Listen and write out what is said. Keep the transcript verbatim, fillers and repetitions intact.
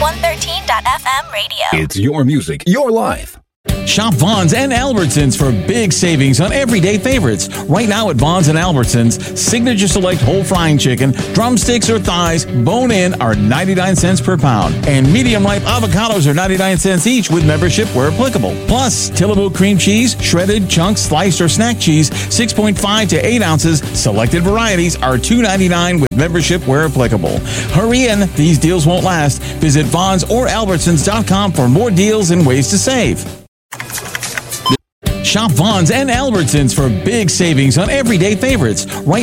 one thirteen dot f m radio. It's your music, your life. Shop Vons and Albertsons for big savings on everyday favorites. Right now at Vons and Albertsons, Signature Select whole frying chicken, drumsticks or thighs, bone-in are ninety-nine cents per pound. And medium-ripe avocados are ninety-nine cents each with membership where applicable. Plus, Tillamook cream cheese, shredded, chunks, sliced, or snack cheese, six point five to eight ounces, selected varieties are two ninety-nine with membership where applicable. Hurry in, these deals won't last. Visit Vons or Albertsons dot com for more deals and ways to save. Shop Vons and Albertsons for big savings on everyday favorites. Right